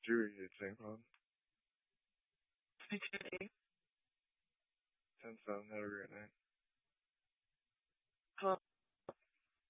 Jury, James Bond. 22. 10-7, have a great night. Hello.